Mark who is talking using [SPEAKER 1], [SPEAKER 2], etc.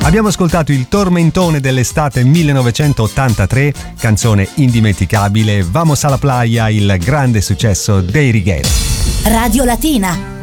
[SPEAKER 1] Abbiamo ascoltato il tormentone dell'estate 1983, canzone indimenticabile, Vamos a la playa, il grande successo dei Righetti.
[SPEAKER 2] Radio Latina.